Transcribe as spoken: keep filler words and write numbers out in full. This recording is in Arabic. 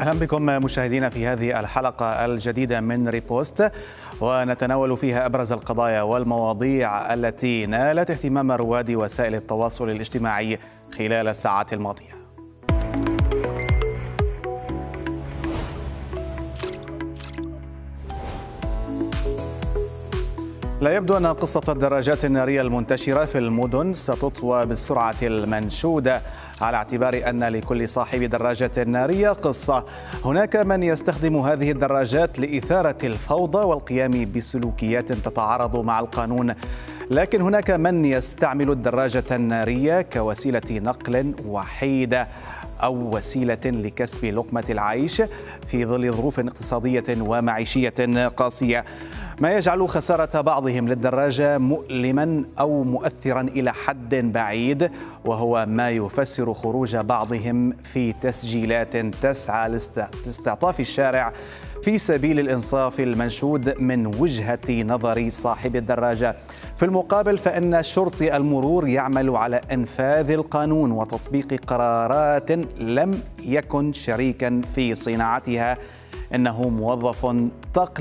أهلا بكم مشاهدينا في هذه الحلقة الجديدة من ريبوست، ونتناول فيها أبرز القضايا والمواضيع التي نالت اهتمام رواد وسائل التواصل الاجتماعي خلال الساعات الماضية. لا يبدو أن قصة الدراجات النارية المنتشرة في المدن ستطوى بالسرعة المنشودة، على اعتبار أن لكل صاحب دراجة نارية قصة. هناك من يستخدم هذه الدراجات لإثارة الفوضى والقيام بسلوكيات تتعارض مع القانون، لكن هناك من يستعمل الدراجة النارية كوسيلة نقل وحيدة أو وسيلة لكسب لقمة العيش في ظل ظروف اقتصادية ومعيشية قاسية، ما يجعل خسارة بعضهم للدراجة مؤلما أو مؤثرا إلى حد بعيد، وهو ما يفسر خروج بعضهم في تسجيلات تسعى لاستعطاف الشارع في سبيل الإنصاف المنشود من وجهة نظر صاحب الدراجة. في المقابل فإن شرطي المرور يعمل على إنفاذ القانون وتطبيق قرارات لم يكن شريكا في صناعتها، إنه موظف تقليدي